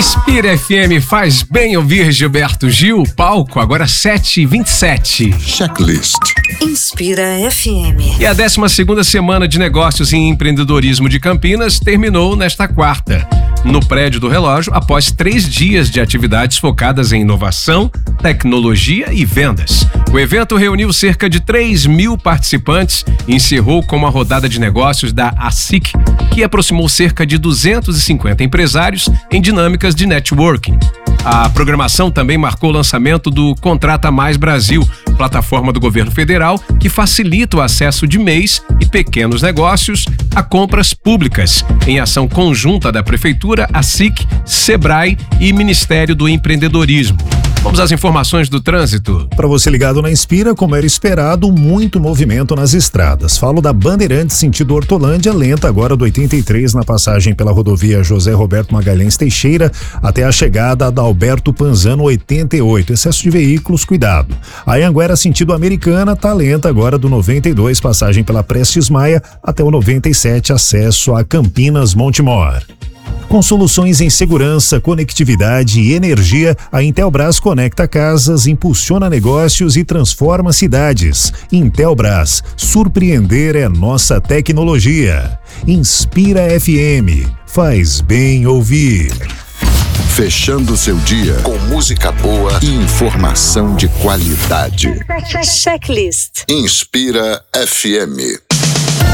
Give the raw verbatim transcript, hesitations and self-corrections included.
Inspira F M, faz bem ouvir Gilberto Gil. Palco agora sete e vinte e sete. Checklist. Inspira F M. E a décima segunda semana de negócios em empreendedorismo de Campinas terminou nesta quarta, no prédio do relógio, após três dias de atividades focadas em inovação, tecnologia e vendas. O evento reuniu cerca de três mil participantes e encerrou com uma rodada de negócios da A S I C, que aproximou cerca de duzentos e cinquenta empresários em dinâmicas de networking. A programação também marcou o lançamento do Contrata Mais Brasil, plataforma do governo federal que facilita o acesso de M E Is e pequenos negócios a compras públicas, em ação conjunta da Prefeitura, A S I C, Sebrae e Ministério do Empreendedorismo. Vamos às informações do trânsito. Para você ligado na Inspira, como era esperado, muito movimento nas estradas. Falo da Bandeirantes sentido Hortolândia, lenta agora do oitenta e três na passagem pela rodovia José Roberto Magalhães Teixeira até a chegada da Alberto Panzano oitenta e oito. Excesso de veículos, cuidado. A Anhanguera sentido Americana tá lenta agora do noventa e dois, passagem pela Prestes Maia até o noventa e sete, acesso a Campinas Montemor. Com soluções em segurança, conectividade e energia, a Intelbras conecta casas, impulsiona negócios e transforma cidades. Intelbras, surpreender é nossa tecnologia. Inspira F M, faz bem ouvir. Fechando seu dia com música boa e informação de qualidade. Checklist. Inspira F M.